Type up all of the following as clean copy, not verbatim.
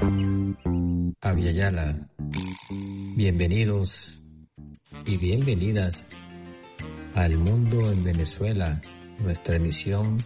Abya-Yala, bienvenidos y bienvenidas al Mundo en Venezuela, nuestra emisión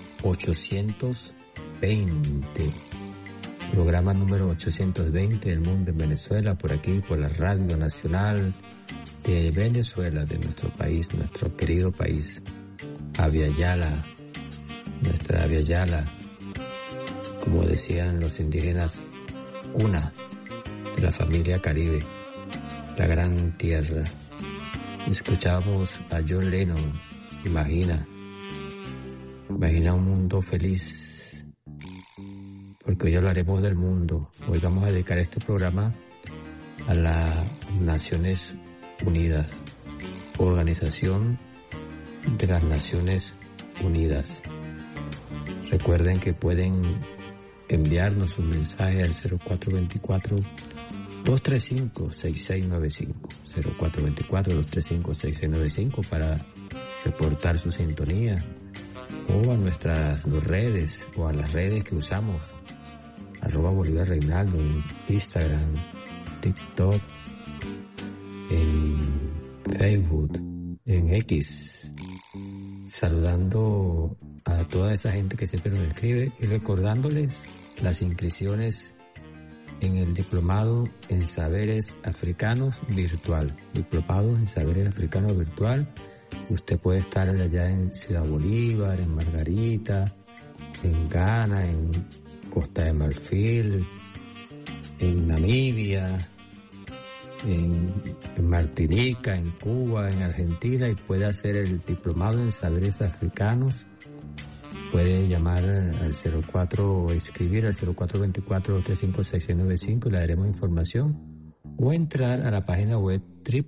820, programa número 820 del Mundo en Venezuela, por aquí, por la Radio Nacional de Venezuela, de nuestro país, nuestro querido país. Abya-Yala, nuestra Abya-Yala, como decían los indígenas, una de la familia Caribe, la gran tierra. Escuchamos a John Lennon, imagina un mundo feliz, porque hoy hablaremos del mundo. Hoy vamos a dedicar este programa a las Naciones Unidas, Organización de las Naciones Unidas. Recuerden que pueden enviarnos un mensaje al 0424-235-6695, 0424-235-6695 para reportar su sintonía, o a nuestras redes, o a las redes que usamos, @Bolívar Reinaldo en Instagram, TikTok, en Facebook, en X, saludando a toda esa gente que siempre nos escribe y recordándoles las inscripciones en el Diplomado en Saberes Africanos Virtual. Diplomado en Saberes Africanos Virtual. Usted puede estar allá en Ciudad Bolívar, en Margarita, en Ghana, en Costa de Marfil, en Namibia, en Martinica, en Cuba, en Argentina, y puede hacer el Diplomado en Saberes Africanos. Puede llamar al 04 o escribir al 0424-235-6695 y le daremos información, o entrar a la página web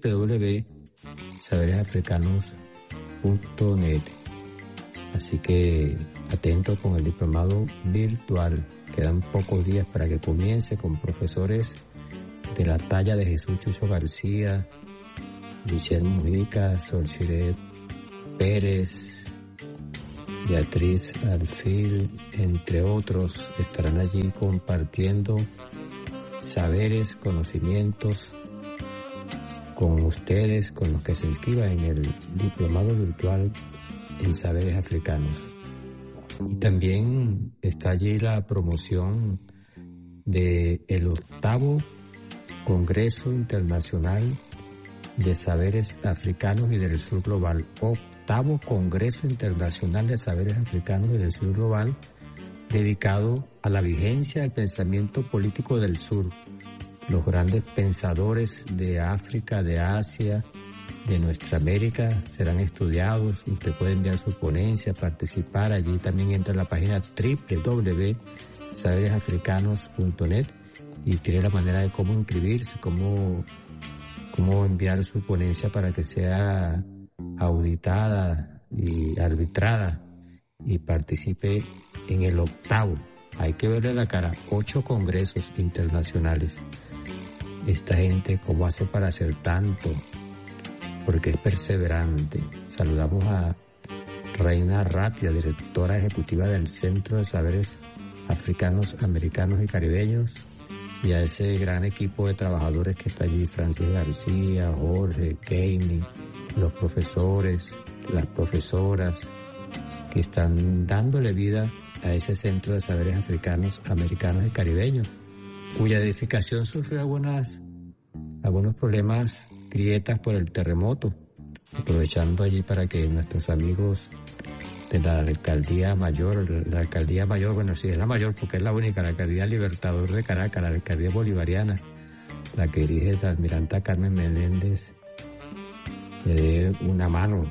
www.saberesafricanos.net. Así que atento con el diplomado virtual. Quedan pocos días para que comience, con profesores de la talla de Jesús Chucho García, Michelle Mujica, Solciré Pérez, Beatriz Alfil, entre otros. Estarán allí compartiendo saberes, conocimientos con ustedes, con los que se inscriban en el diplomado virtual en saberes africanos. Y también está allí la promoción de el 8º Congreso Internacional de Saberes Africanos y del Sur Global. 8º Congreso Internacional de Saberes Africanos y del Sur Global, dedicado a la vigencia del pensamiento político del Sur. Los grandes pensadores de África, de Asia, de nuestra América serán estudiados. Usted puede enviar su ponencia, participar. Allí también entra a la página www.saberesafricanos.net y tiene la manera de cómo inscribirse, cómo enviar su ponencia para que sea auditada y arbitrada y participe en el 8º. Hay que verle la cara, 8 congresos internacionales. Esta gente, ¿cómo hace para hacer tanto? Porque es perseverante. Saludamos a Reina Ratia, directora ejecutiva del Centro de Saberes Africanos, Americanos y Caribeños, y a ese gran equipo de trabajadores que está allí: Francis García, Jorge, Keini, los profesores, las profesoras, que están dándole vida a ese Centro de Saberes Africanos, Americanos y Caribeños, cuya edificación sufrió algunos problemas, grietas por el terremoto, aprovechando allí para que nuestros amigos de la alcaldía mayor, bueno, sí es la mayor porque es la única, la alcaldía Libertador de Caracas, la alcaldía bolivariana, la que dirige la almiranta Carmen Meléndez, le dé una mano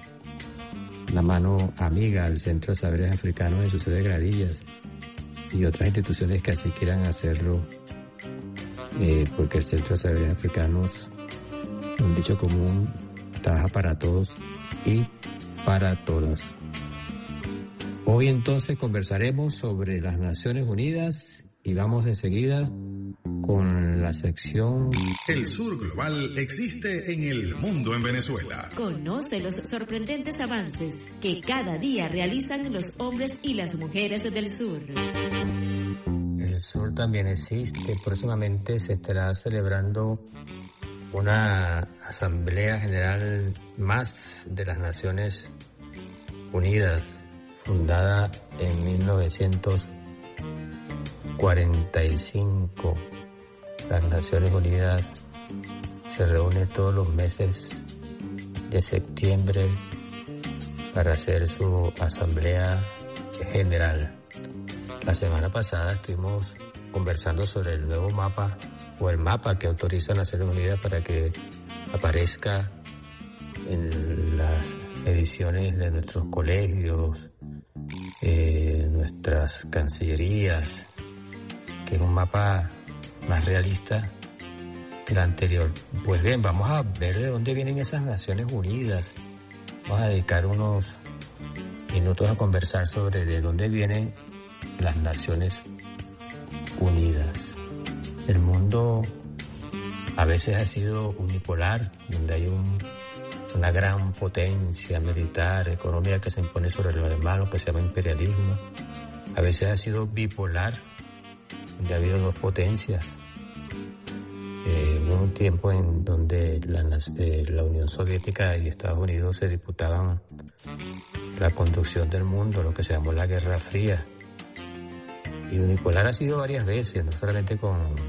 amiga al Centro de Saberes Africanos de su sede de Gradillas, y otras instituciones que así quieran hacerlo, porque el Centro de Saberes Africanos, un dicho común, trabaja para todos y para todas. Hoy entonces conversaremos sobre las Naciones Unidas y vamos enseguida con la sección El Sur Global existe en el mundo en Venezuela. Conoce los sorprendentes avances que cada día realizan los hombres y las mujeres del sur. El del Sur también existe. Próximamente se estará celebrando una Asamblea General más de las Naciones Unidas, fundada en 1945. Las Naciones Unidas se reúnen todos los meses de septiembre para hacer su Asamblea General. La semana pasada estuvimos conversando sobre el nuevo mapa o el mapa que autoriza Naciones Unidas para que aparezca en las ediciones de nuestros colegios, nuestras cancillerías, que es un mapa más realista que el anterior. Pues bien, vamos a ver de dónde vienen esas Naciones Unidas. Vamos a dedicar unos minutos a conversar sobre de dónde vienen las Naciones Unidas. El mundo a veces ha sido unipolar, donde hay una gran potencia militar, económica que se impone sobre lo demás, lo que se llama imperialismo. A veces ha sido bipolar, donde ha habido dos potencias. Hubo un tiempo en donde la Unión Soviética y Estados Unidos se disputaban la conducción del mundo, lo que se llamó la Guerra Fría. Y unipolar ha sido varias veces, no solamente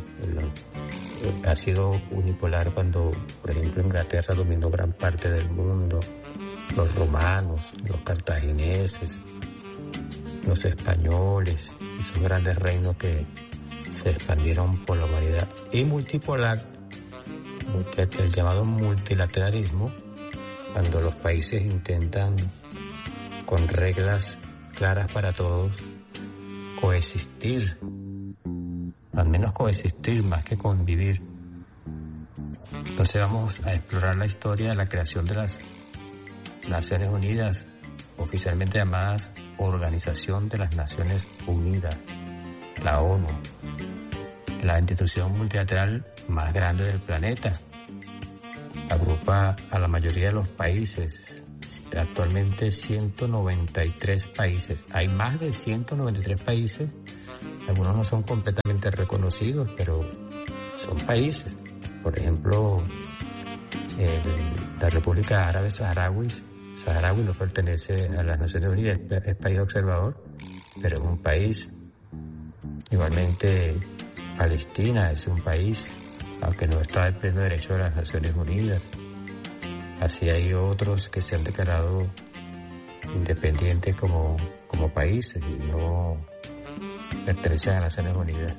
ha sido unipolar cuando, por ejemplo, Inglaterra dominó gran parte del mundo, los romanos, los cartagineses, los españoles, esos grandes reinos que se expandieron por la humanidad. Y multipolar, el llamado multilateralismo, cuando los países intentan, con reglas claras para todos, coexistir, al menos coexistir más que convivir. Entonces vamos a explorar la historia de la creación de las Naciones Unidas, oficialmente llamadas Organización de las Naciones Unidas, la ONU, la institución multilateral más grande del planeta. Agrupa a la mayoría de los países, actualmente 193 países. Hay más de 193 países, algunos no son completamente reconocidos, pero son países. Por ejemplo, la República Árabe Saharaui no pertenece a las Naciones Unidas, es país observador, pero es un país. Igualmente, Palestina es un país, aunque no está en pleno derecho de las Naciones Unidas. Así hay otros que se han declarado independientes como países y no pertenecen a las Naciones Unidas.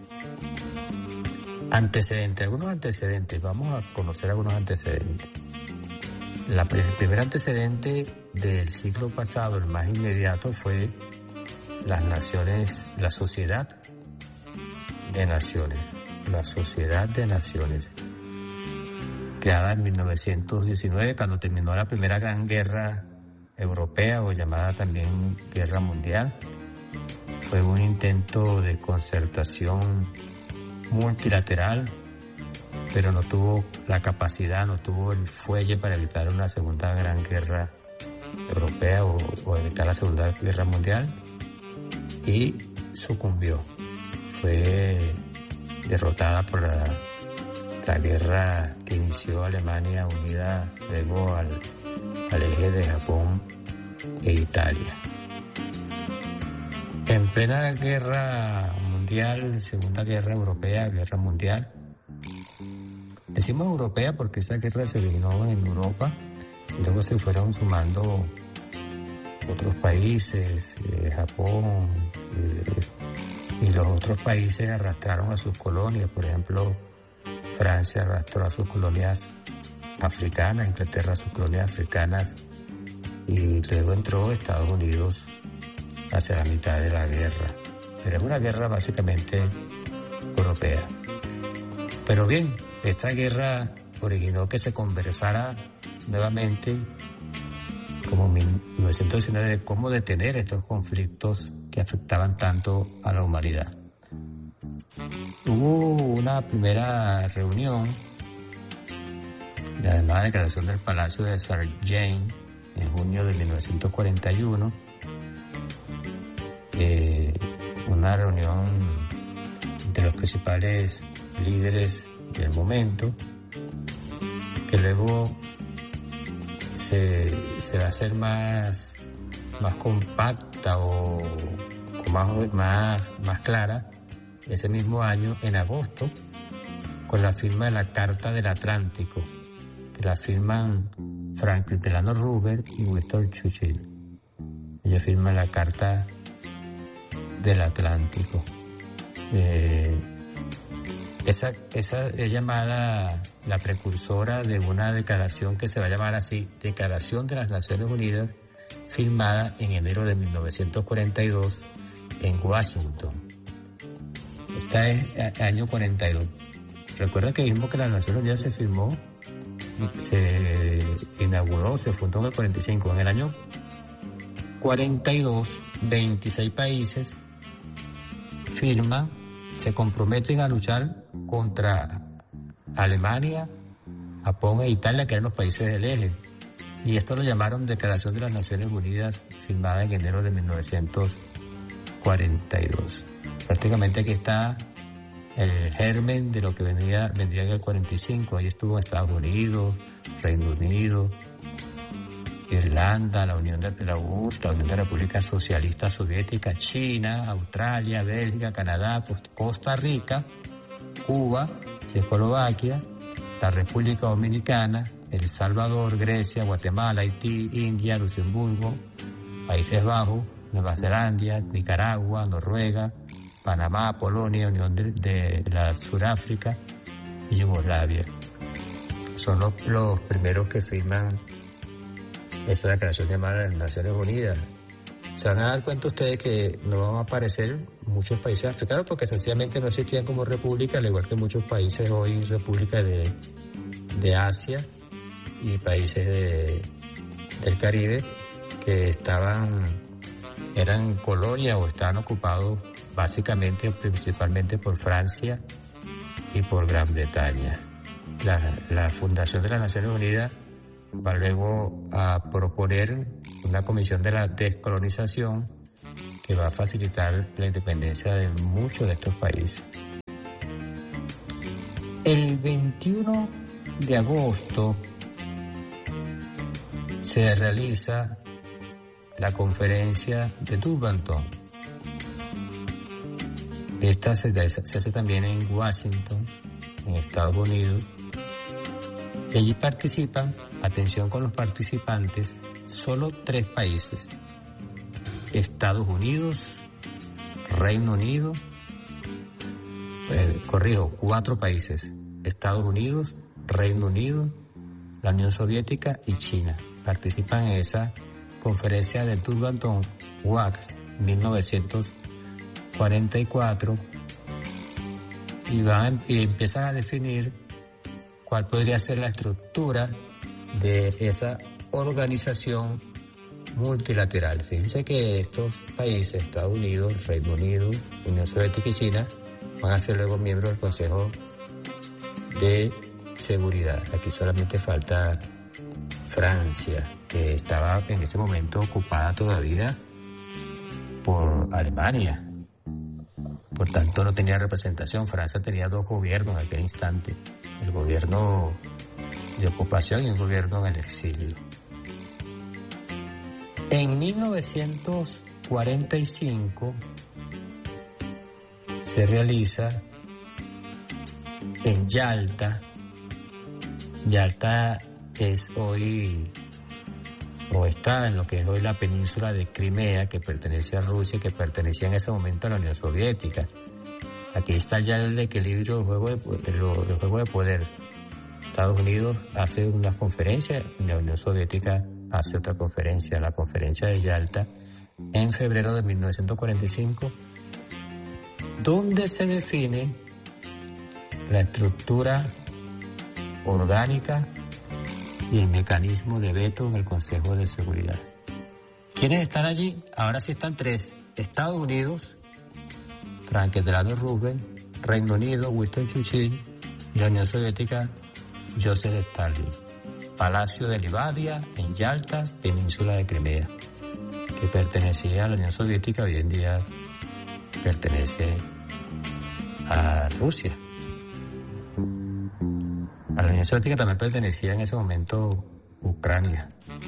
Algunos antecedentes, vamos a conocer algunos antecedentes. El primer antecedente del siglo pasado, el más inmediato, fue la Sociedad de Naciones, creada en 1919, cuando terminó la Primera Gran Guerra Europea, o llamada también Guerra Mundial. Fue un intento de concertación multilateral, pero no tuvo la capacidad, no tuvo el fuelle para evitar una Segunda Gran Guerra Europea o evitar la Segunda Guerra Mundial, y sucumbió. Fue derrotada por la guerra que inició Alemania unida luego al eje de Japón e Italia. En plena guerra mundial, Segunda Guerra Europea, Guerra Mundial, decimos europea porque esa guerra se originó en Europa y luego se fueron sumando otros países, Japón, y los otros países arrastraron a sus colonias. Por ejemplo, Francia arrastró a sus colonias africanas, Inglaterra a sus colonias africanas, y luego entró Estados Unidos hacia la mitad de la guerra. Pero es una guerra básicamente europea. Pero bien, esta guerra originó que se conversara nuevamente, como en 1919, de cómo detener estos conflictos que afectaban tanto a la humanidad. Hubo una primera reunión, la llamada Declaración del Palacio de Saint-Jean, en junio de 1941, una reunión de los principales líderes del momento, que luego se va a hacer más compacta o más clara ese mismo año, en agosto, con la firma de la Carta del Atlántico, que la firman Franklin Delano Roosevelt y Winston Churchill. Ellos firman la Carta del Atlántico. Esa es llamada la precursora de una declaración que se va a llamar así, Declaración de las Naciones Unidas, firmada en enero de 1942 en Washington. Esta es año 42. Recuerda que dijimos que la Naciones Unidas se firmó, se inauguró, se fundó en el 45. En el año 42, 26 países firman, se comprometen a luchar contra Alemania, Japón e Italia, que eran los países del eje. Y esto lo llamaron Declaración de las Naciones Unidas, firmada en enero de 1942. Prácticamente aquí está el germen de lo que vendría en el 45. Ahí estuvo Estados Unidos, Reino Unido, Irlanda, la Unión de la URSS, la Unión de Repúblicas Socialistas Soviéticas, China, Australia, Bélgica, Canadá, Costa Rica, Cuba, Checoslovaquia, la República Dominicana, El Salvador, Grecia, Guatemala, Haití, India, Luxemburgo, Países Bajos, Nueva Zelanda, Nicaragua, Noruega, Panamá, Polonia, Unión de la Sudáfrica y Yugoslavia. Son los primeros que firman esta declaración llamada de las Naciones Unidas. Se van a dar cuenta ustedes que no van a aparecer muchos países africanos porque sencillamente no existían como república, al igual que muchos países hoy repúblicas de Asia y países del Caribe que eran colonias o estaban ocupados básicamente o principalmente por Francia y por Gran Bretaña. La Fundación de las Naciones Unidas va luego a proponer una comisión de la descolonización que va a facilitar la independencia de muchos de estos países. El 21 de agosto se realiza la conferencia de Durban. Esta se hace también en Washington, en Estados Unidos. Y allí participan, atención con los participantes, solo 3 países: Estados Unidos, Reino Unido, 4 países: Estados Unidos, Reino Unido, la Unión Soviética y China. Participan en esa conferencia de Durban, WAC 1944, y empiezan a definir cuál podría ser la estructura de esa organización multilateral. Fíjense que estos países, Estados Unidos, Reino Unido, Unión Soviética y China, van a ser luego miembros del Consejo de Seguridad. Aquí solamente falta Francia, que estaba en ese momento ocupada todavía por Alemania. Por tanto, no tenía representación. Francia tenía 2 gobiernos en aquel instante: el gobierno de ocupación y un gobierno en el exilio. En 1945 se realiza en Yalta. Yalta es hoy, o está en lo que es hoy la península de Crimea, que pertenece a Rusia y que pertenecía en ese momento a la Unión Soviética. Aquí está ya el equilibrio del juego de poder. Estados Unidos hace una conferencia y la Unión Soviética hace otra conferencia, la conferencia de Yalta, en febrero de 1945, donde se define la estructura orgánica y el mecanismo de veto en el Consejo de Seguridad. ¿Quiénes están allí? Ahora sí están 3: Estados Unidos, Franklin Delano Roosevelt; Reino Unido, Winston Churchill; y la Unión Soviética, Joseph Stalin. Palacio de Livadia, en Yalta, península de Crimea, que pertenecía a la Unión Soviética, hoy en día pertenece a Rusia. A la Unión Soviética también pertenecía en ese momento Ucrania.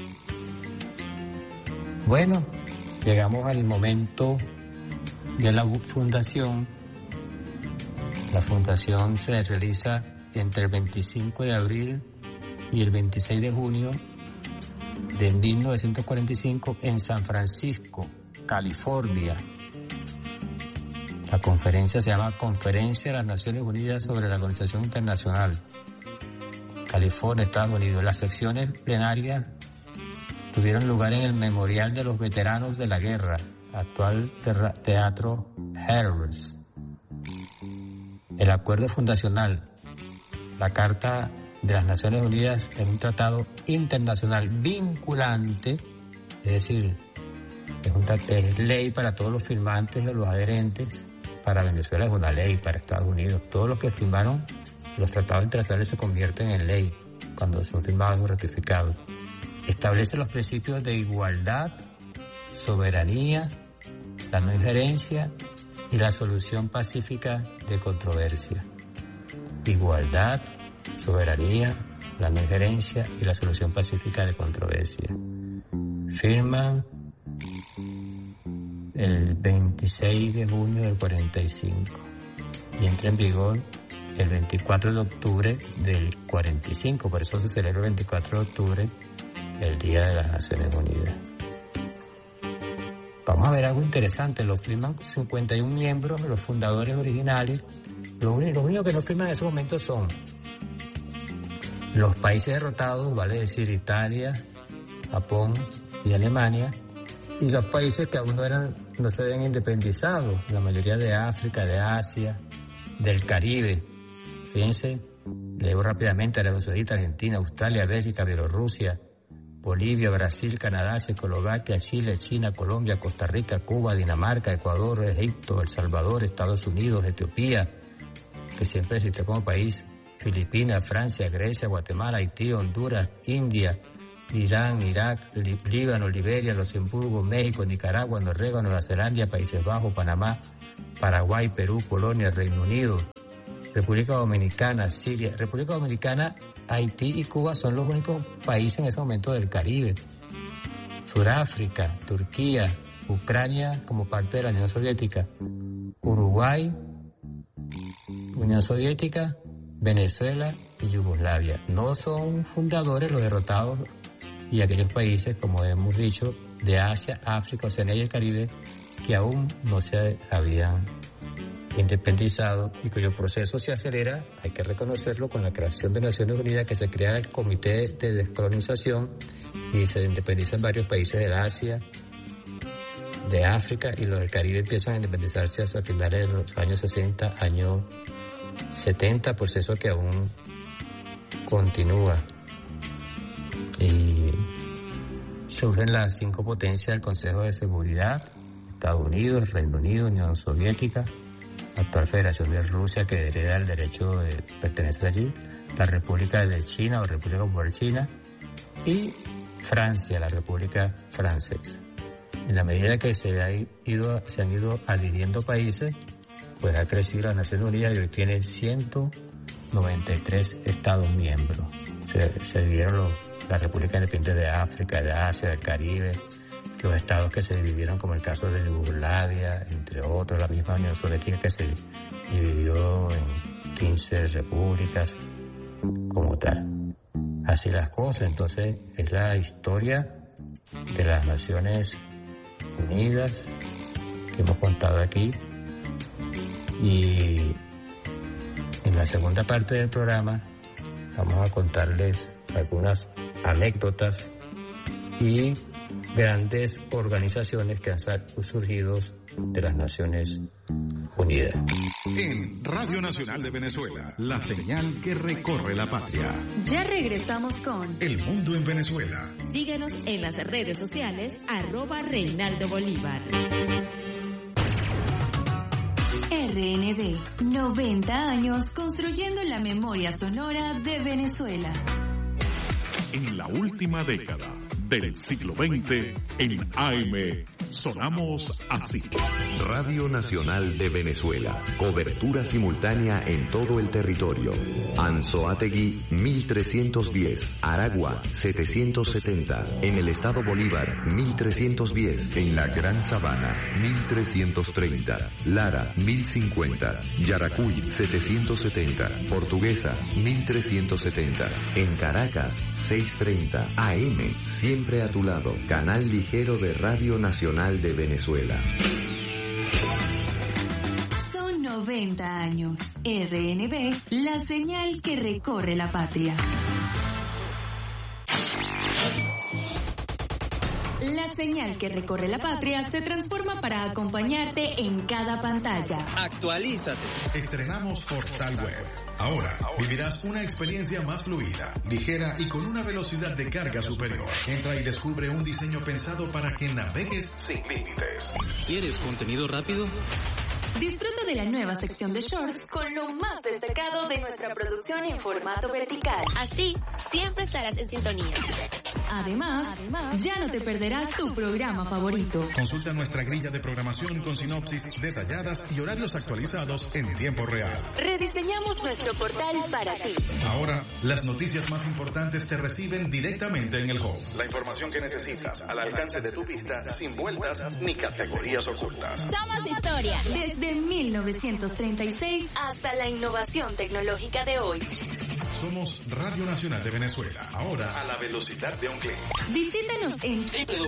Bueno, llegamos al momento de la fundación. La fundación se realiza entre el 25 de abril y el 26 de junio de 1945 en San Francisco, California. La conferencia se llama Conferencia de las Naciones Unidas sobre la Organización Internacional. California, Estados Unidos. Las secciones plenarias tuvieron lugar en el Memorial de los Veteranos de la Guerra, actual Teatro Herzl. El acuerdo fundacional, la Carta de las Naciones Unidas, es un tratado internacional vinculante, es decir, es ley para todos los firmantes o los adherentes. Para Venezuela es una ley, para Estados Unidos. Todos los que firmaron los tratados internacionales se convierten en ley cuando son firmados o ratificados. Establece los principios de igualdad, soberanía, la no injerencia y la solución pacífica de controversia. Igualdad, soberanía, la no injerencia y la solución pacífica de controversia. Firman el 26 de junio del 45 y entra en vigor el 24 de octubre del 45. Por eso se celebra el 24 de octubre, el Día de las Naciones Unidas. Vamos a ver algo interesante. Lo firman 51 miembros, los fundadores originales. Los únicos que no firman en ese momento son los países derrotados, vale decir Italia, Japón y Alemania, y los países que aún no se habían independizado, la mayoría de África, de Asia, del Caribe. Fíjense, leo rápidamente: Arabia Saudita, Argentina, Australia, Bélgica, Bielorrusia, Bolivia, Brasil, Canadá, Checoslovaquia, Chile, China, Colombia, Costa Rica, Cuba, Dinamarca, Ecuador, Egipto, El Salvador, Estados Unidos, Etiopía, que siempre existe como país, Filipinas, Francia, Grecia, Guatemala, Haití, Honduras, India, Irán, Irak, Líbano, Liberia, Luxemburgo, México, Nicaragua, Noruega, Nueva Zelanda, Países Bajos, Panamá, Paraguay, Perú, Polonia, Reino Unido, República Dominicana, Siria. República Dominicana, Haití y Cuba son los únicos países en ese momento del Caribe. Sudáfrica, Turquía, Ucrania como parte de la Unión Soviética, Uruguay, Unión Soviética, Venezuela y Yugoslavia. No son fundadores los derrotados y aquellos países, como hemos dicho, de Asia, África, Oceanía y el Caribe, que aún no se habían independizado y cuyo proceso se acelera, hay que reconocerlo, con la creación de Naciones Unidas, que se crea el Comité de Descolonización y se independizan varios países de Asia, de África, y los del Caribe empiezan a independizarse hasta finales de los años 60, años 70, proceso que aún continúa. Y surgen las 5 potencias del Consejo de Seguridad: Estados Unidos, Reino Unido, Unión Soviética, actual Federación de Rusia, que hereda el derecho de pertenecer allí, la República de China o República Popular China, y Francia, la República Francesa. En la medida que se han ido adhiriendo países, pues ha crecido la Naciones Unidas y hoy tiene 193 Estados miembros. Se dividieron la República Independiente de África, de Asia, del Caribe, los estados que se dividieron, como el caso de Yugoslavia, entre otros, la misma Unión Soviética, que se dividió en 15 repúblicas como tal. Así las cosas. Entonces es la historia de las Naciones Unidas que hemos contado aquí, y en la segunda parte del programa vamos a contarles algunas anécdotas y grandes organizaciones que han surgido de las Naciones Unidas. En Radio Nacional de Venezuela, la señal que recorre la patria. Ya regresamos con El Mundo en Venezuela. Síguenos en las redes sociales @Reinaldo Bolívar. RNB, 90 años construyendo la memoria sonora de Venezuela. En la última década del siglo XX, en AM sonamos así. Radio Nacional de Venezuela. Cobertura simultánea en todo el territorio. Anzoátegui 1310. Aragua 770. En el estado Bolívar 1310. En la Gran Sabana 1330. Lara 1050. Yaracuy 770. Portuguesa 1370. En Caracas 630. AM, siempre a tu lado. Canal ligero de Radio Nacional de Venezuela. Son 90 años. RNB, la señal que recorre la patria. La señal que recorre la patria se transforma para acompañarte en cada pantalla. Actualízate. Estrenamos Portal Web. Ahora vivirás una experiencia más fluida, ligera y con una velocidad de carga superior. Entra y descubre un diseño pensado para que navegues sin límites. ¿Quieres contenido rápido? Disfruta de la nueva sección de shorts con lo más destacado de nuestra producción en formato vertical. Así, siempre estarás en sintonía. Además, ya no te perderás tu programa favorito. Consulta nuestra grilla de programación con sinopsis detalladas y horarios actualizados en tiempo real. Rediseñamos nuestro portal para ti. Ahora, las noticias más importantes te reciben directamente en el home. La información que necesitas al alcance de tu vista, sin vueltas ni categorías ocultas. Somos historia. Desde 1936 hasta la innovación tecnológica de hoy. Somos Radio Nacional de Venezuela, ahora a la velocidad de un clic. Visítanos en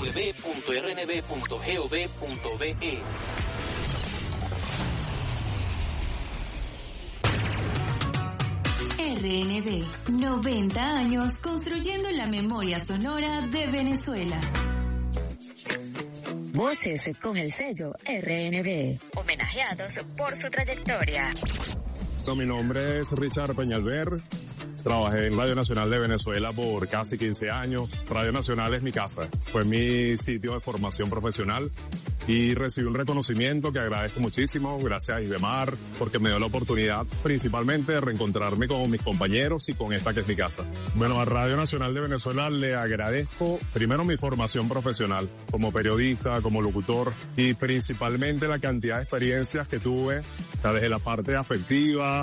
www.rnb.gov.be. RNB, 90 años construyendo la memoria sonora de Venezuela. Voces con el sello RNB, homenajeados por su trayectoria. Mi nombre es Richard Peñalver. Trabajé en Radio Nacional de Venezuela por casi 15 años. Radio Nacional es mi casa. Fue mi sitio de formación profesional y recibí un reconocimiento que agradezco muchísimo. Gracias a Isdemar porque me dio la oportunidad principalmente de reencontrarme con mis compañeros y con esta que es mi casa. Bueno, a Radio Nacional de Venezuela le agradezco primero mi formación profesional como periodista, como locutor y principalmente la cantidad de experiencias que tuve, desde la parte afectiva,